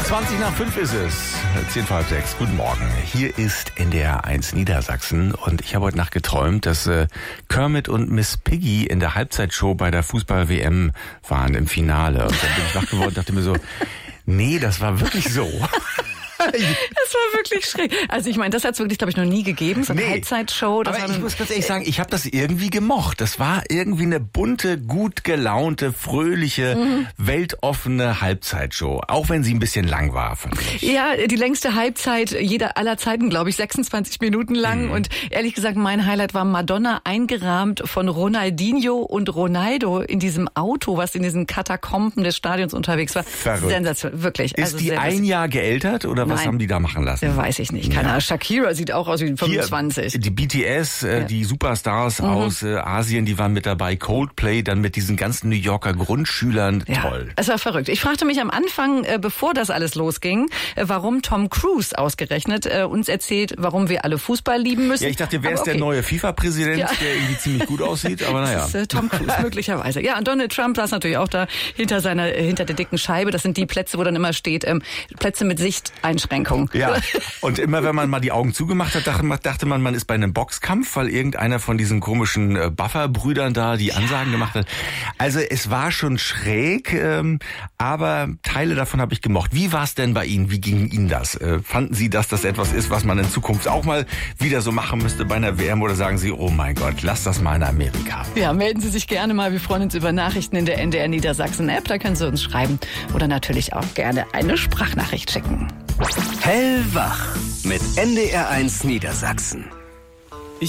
5:20 ist es. 10 vor halb 6. Guten Morgen. Hier ist NDR 1 Niedersachsen und ich habe heute Nacht geträumt, dass Kermit und Miss Piggy in der Halbzeitshow bei der Fußball-WM waren im Finale. Und dann bin ich wach geworden und dachte mir so, nee, das war wirklich so. Das war wirklich schräg. Also ich meine, das hat es wirklich, glaube ich, noch nie gegeben, so eine Halbzeitshow. Aber ich muss ganz ehrlich sagen, ich habe das irgendwie gemocht. Das war irgendwie eine bunte, gut gelaunte, fröhliche, weltoffene Halbzeitshow. Auch wenn sie ein bisschen lang war, fand ich. Ja, die längste Halbzeit aller Zeiten, glaube ich, 26 Minuten lang. Und ehrlich gesagt, mein Highlight war Madonna eingerahmt von Ronaldinho und Ronaldo in diesem Auto, was in diesen Katakomben des Stadions unterwegs war. Verrückt. Sensationell, wirklich. Ist die ein Jahr geältert oder was haben die da machen lassen? Weiß ich nicht. Keine Ahnung. Shakira sieht auch aus wie 25. Hier, die BTS, die Superstars aus Asien, die waren mit dabei. Coldplay, dann mit diesen ganzen New Yorker Grundschülern. Ja, toll. Es war verrückt. Ich fragte mich am Anfang, bevor das alles losging, warum Tom Cruise ausgerechnet uns erzählt, warum wir alle Fußball lieben müssen. Ja, ich dachte, wer ist der neue FIFA-Präsident, der irgendwie ziemlich gut aussieht, aber naja. Das ist Tom Cruise, möglicherweise. Ja, und Donald Trump saß natürlich auch da hinter der dicken Scheibe. Das sind die Plätze, wo dann immer steht, Plätze mit Sichteinschränkung. Ja, und immer wenn man mal die Augen zugemacht hat, dachte man ist bei einem Boxkampf, weil irgendeiner von diesen komischen Buffer-Brüdern da die Ansagen gemacht hat. Also es war schon schräg, aber Teile davon habe ich gemocht. Wie war es denn bei Ihnen? Wie ging Ihnen das? Fanden Sie, dass das etwas ist, was man in Zukunft auch mal wieder so machen müsste bei einer WM? Oder sagen Sie, oh mein Gott, lass das mal in Amerika? Ja, melden Sie sich gerne mal. Wir freuen uns über Nachrichten in der NDR Niedersachsen App. Da können Sie uns schreiben oder natürlich auch gerne eine Sprachnachricht schicken. Hellwach mit NDR 1 Niedersachsen.